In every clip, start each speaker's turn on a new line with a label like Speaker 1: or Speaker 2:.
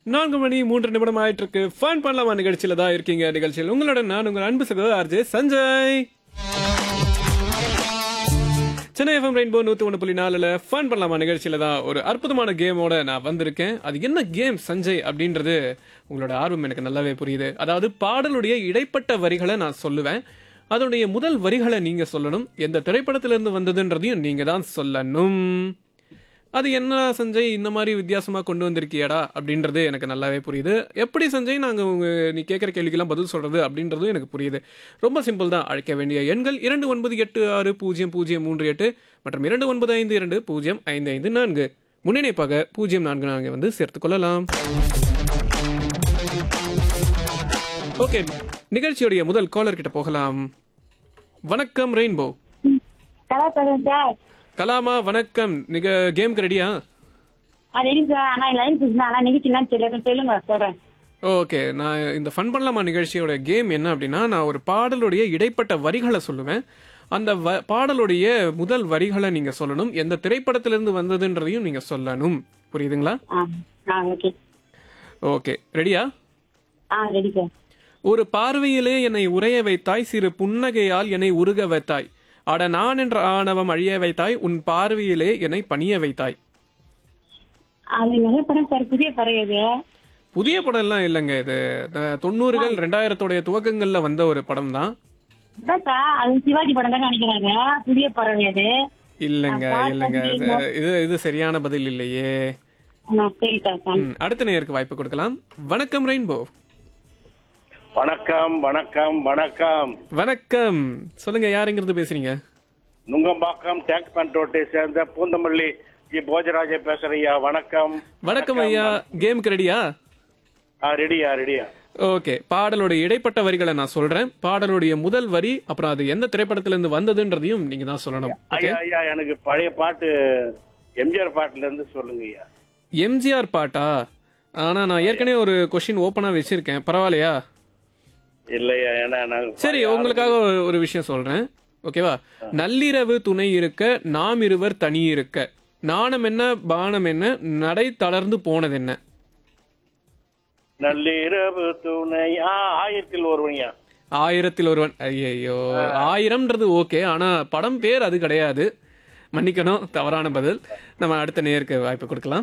Speaker 1: 4 மணி 3 நிமிடம் ஆயிட்டு இருக்கு. ஃபன் பண்ணலாமா நிகழ்ச்சியில தான் இருக்கீங்க. நிகழ்ச்சியில் உங்களோட நான் உங்கள் அன்பு சகோதரர் RJ Sanjay. Chennai FM rainbow 101.4ல fun பண்ணலாமா நிகழ்ச்சியில தான் ஒரு அற்புதமான கேமோட நான் வந்திருக்கேன். அது என்ன கேம் சஞ்சய் அப்படின்றது உங்களோட ஆர்வம் எனக்கு நல்லாவே புரியுது. அதாவது பாடலுடைய இடைப்பட்ட வரிகளை நான் சொல்லுவேன். அதனுடைய முதல் வரிகளை நீங்க சொல்லணும். எந்த திரைப்படத்திலிருந்து வந்ததுன்றதையும் நீங்க தான் சொல்லணும். அது என்ன சஞ்சய் இந்த மாதிரி வித்தியாசமா கொண்டு வந்திருக்கியாடா அப்படின்றது எனக்கு நல்லாவே புரியுது. எப்படி சஞ்சய் நீ கேட்குற கேள்விக்கெல்லாம் பதில் சொல்றது அப்படின்றதும் எனக்கு புரியுது. ரொம்ப சிம்பிள் தான். அழைக்க வேண்டிய எண்கள் 29860038 மற்றும் 2952055554 முன்னிணைப்பாக 044 வந்து சேர்த்துக் கொள்ளலாம். ஓகே, நிகழ்ச்சியுடைய முதல் காலர் கிட்ட போகலாம். வணக்கம் ரெயின்போ. கலாமா வணக்கம். நீங்க கேமுக்கு ரெடியா? ஓகே, நான் இந்த ஃபன் பண்ணலாமா நிகழ்ச்சியோட கேம் என்ன அப்படின்னா, நான் ஒரு பாடலுடைய இடைப்பட்ட வரிகளை சொல்லுவேன். அந்த பாடலுடைய முதல் வரிகளை நீங்க சொல்லணும். எந்த திரைப்படத்திலிருந்து வந்ததுன்றதையும் நீங்க சொல்லணும். புரியுதுங்களா? ஓகே, ரெடியா? ஒரு பார்வையிலே என்னை உரைய வைத்தாய், சிறு புன்னகையால் என்னை உருக வைத்தாய், அட நான் என்ற ஆணவம் அழிய வைத்தாய், உன் பார்வையிலே என்னை பணிய வைத்தாய். புதிய படம் எல்லாம் இல்லைங்க. இது 90கள் 2000 துவக்கங்கள்ல வந்த ஒரு படம் தான்.
Speaker 2: சிவாஜி படம் தான் நினைக்கிறாங்க. புதிய படம் அது
Speaker 1: இல்லங்க இல்லங்க, இது சரியான பதில் இல்லையே. அடுத்த நேருக்கு வாய்ப்பு கொடுக்கலாம். வணக்கம் ரெயின்போ.
Speaker 3: வணக்கம் வணக்கம் வணக்கம்
Speaker 1: வணக்கம். சொல்லுங்க, யாருங்கிறது பேசுறீங்க?
Speaker 3: நுங்கம்பாக்கம் டேக் பண்ரோட்டை சேர்ந்த பூந்தமல்லி ஜி போஜராஜ பேசுறையா. வணக்கம்.
Speaker 1: வணக்கம் ஐயா. கேமுக்கு ரெடியா?
Speaker 3: ரெடியா.
Speaker 1: ஓகே, பாடலுடைய இடைப்பட்ட வரிகளை நான் சொல்றேன். பாடலுடைய முதல் வரி, அப்புறம் அது எந்த திரைப்படத்துல இருந்து வந்ததுன்றதையும் நீங்க தான் சொல்லணும்.
Speaker 3: ஐயா, எனக்கு பழைய பாட்டு எம்ஜிஆர் பாட்டுல இருந்து சொல்லுங்க ஐயா.
Speaker 1: எம்ஜிஆர் பாட்டா? ஆனா நான் ஏற்கனவே ஒரு கொஸ்டின் ஓபனா வச்சிருக்கேன். பரவாயில்லையா?
Speaker 3: இல்லையா, ஏன்னா
Speaker 1: சரி, உங்களுக்காக ஒரு விஷயம் சொல்றேன். ஓகேவா? நள்ளிரவு துணை இருக்க நாம் இருவர் தனி இருக்க, நாணம் என்ன பானம் என்ன, நடை தளர்ந்து போனது என்ன?
Speaker 3: நள்ளிரவு துணையா, 1000
Speaker 1: 1000 ஐயோ, 1000ன்றது ஓகே, ஆனா படம் பேர் அது கிடையாது. மன்னிக்கணும், தவறான பதில். நம்ம அடுத்த நேருக்கு வாய்ப்பு கொடுக்கலாம்.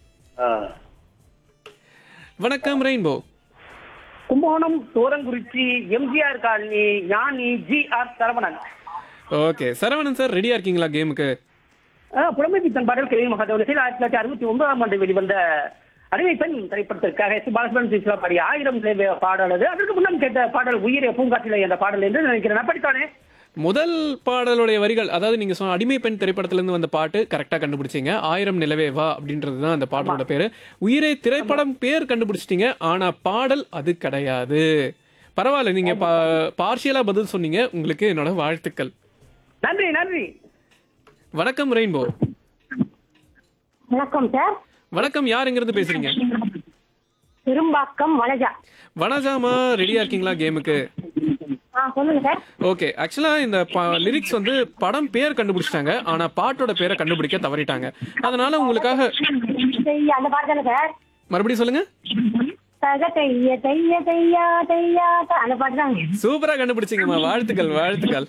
Speaker 1: வணக்கம் ரெயின்போ.
Speaker 4: கும்பகோணம் தோரங்குறிச்சி எம்ஜிஆர் காலனி ஞானி GR. Saravanan.
Speaker 1: Okay Saravanan sir, ரெடியா இருக்கீங்களா கேமுக்கு?
Speaker 4: புலமை பித்தன் பாடல் கிளை மகாதேவன் 1969 வெளிவந்த அடிமை பெண் திரைப்படத்திற்காக பாலசுப்ரமணியம் பாடிய 1000 பாடல் அது. அதற்கு முன்னால் கேட்ட பாடல் உயிரே பூங்காற்றிலே என்ற பாடல் என்று நினைக்கிறேன். அப்படித்தானே?
Speaker 1: முதல் பாடலுடைய வரிகள், அதாவது நீங்க சொன்ன அடிமை பெண் திரைப்படத்துல இருந்து வந்த பாட்டு கரெக்டா கண்டுபிடிச்சீங்க. 1000 நிலவே வா அப்படின்றதுதான் அந்த பாடலோட பேரு. உயிரே திரைப்படம் பேர் கண்டுபிடிச்சிட்டீங்க, ஆனா பாடல் அது கிடையாது. பரவாயில்ல, நீங்க பார்ஷியலா பதில் சொன்னீங்க. உங்களுக்கு என்னோட வாழ்த்துக்கள்.
Speaker 4: நன்றி நன்றி.
Speaker 1: வணக்கம் ரெயின்போ.
Speaker 2: வணக்கம் சார்.
Speaker 1: வணக்கம், யாருங்கிறது பேசுறீங்க?
Speaker 2: பெரும்பாக்கம் வனஜா.
Speaker 1: வனஜாமா, ரெடியா இருக்கீங்களா கேமுக்கு?
Speaker 2: சொல்லுங்க சார்.
Speaker 1: ஓகே, ஆக்சுவலா இந்த லிரிக்ஸ் வந்து படம் பேர் கண்டுபிடிச்சிட்டாங்க, ஆனா பாட்டோட பேரை கண்டுபிடிக்க தவறிட்டாங்க. அதனால உங்களுக்காக
Speaker 2: அந்த பாட்டு சார்.
Speaker 1: மறுபடியும் சொல்லுங்க.
Speaker 2: அந்த பாட்டு தான்.
Speaker 1: சூப்பரா கண்டுபிடிச்சிங்கம்மா, வாழ்த்துக்கள் வாழ்த்துக்கள்.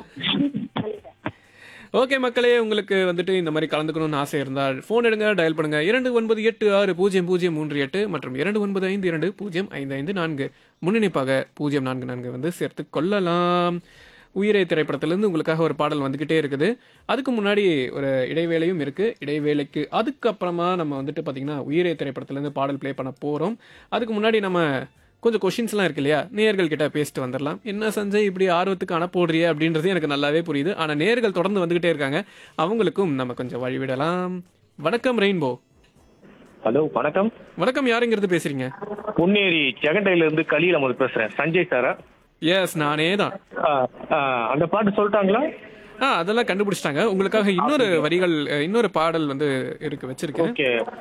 Speaker 1: ஓகே மக்களே, உங்களுக்கு வந்துட்டு இந்த மாதிரி கலந்துக்கணும்னு ஆசை இருந்தால் போன் எடுங்க, டயல் பண்ணுங்க 29860038 மற்றும் 2952055554 முன்னிணைப்பாக 044 வந்து சேர்த்து கொள்ளலாம். உயிரை திரைப்படத்திலிருந்து உங்களுக்காக ஒரு பாடல் வந்துகிட்டே இருக்குது. அதுக்கு முன்னாடி ஒரு இடைவேளையும் இருக்கு. இடைவேளைக்கு அதுக்கப்புறமா நம்ம வந்துட்டு பாத்தீங்கன்னா உயிரை திரைப்படத்திலிருந்து பாடல் பிளே பண்ண போறோம். அதுக்கு முன்னாடி நம்ம கொஞ்சம் கொஸ்டின்ஸ்லாம் இருக்கு இல்லையா, நேயர்கள் கிட்ட பேசிட்டு வந்துடலாம். என்ன சஞ்சய் இப்படி ஆர்வத்துக்கு அனுப்போடுறிய அப்படின்றது எனக்கு நல்லாவே புரியுது. ஆனா நேயர்கள் தொடர்ந்து வந்துகிட்டே இருக்காங்க, அவங்களுக்கும் நம்ம கொஞ்சம் வழிவிடலாம். வணக்கம் ரெயின்போ.
Speaker 5: ஹலோ வணக்கம்.
Speaker 1: வணக்கம், யாருங்கிறது பேசுறீங்க?
Speaker 5: பொன்னேரி ஜெகண்டையில இருந்து கலீல் அமர் பேசுறேன். சஞ்சய் சாரா?
Speaker 1: எஸ், நானே தான்.
Speaker 5: அந்த பாட்டு சொல்லிட்டாங்களா?
Speaker 1: அதெல்லாம் கண்டுபிடிச்சிட்டாங்க. உங்களுக்காக இன்னொரு வரிகள், இன்னொரு பாடல் வந்து இருக்கு, வச்சிருக்கேன்.
Speaker 5: ஓகே.